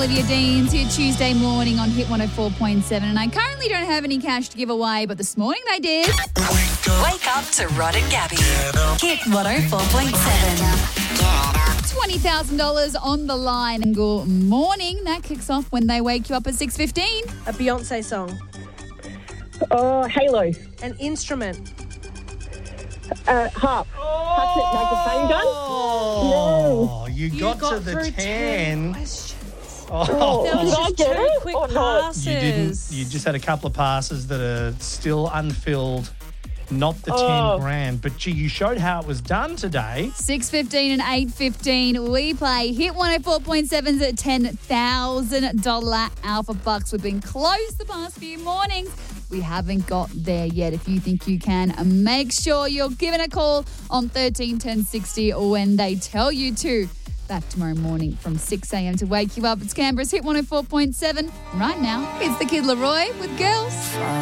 Olivia Dean to your Tuesday morning on Hit 104.7. And I currently don't have any cash to give away, but this morning they did. Wake up to Rod and Gabby. Hit 104.7. $20,000 on the line. And good morning. That kicks off when they wake you up at 6:15. A Beyonce song. Oh, Halo. An instrument. Harp. Touch it, make a pain gun. Oh, you got to the through 10. questions. Oh, There was Did I just get two it quick or not? passes. you didn't. You just had a couple of passes that are still unfilled. Not the 10 grand. But, gee, you showed how it was done today. 6:15 and 8:15. We play Hit 104.7's at $10,000 Alpha Bucks. We've been close the past few mornings. We haven't got there yet. If you think you can, make sure you're giving a call on 13 10 60 when they tell you to. Back tomorrow morning from 6 a.m. to wake you up. It's Canberra's Hit 104.7. Right now, it's the Kid Laroi with Girls.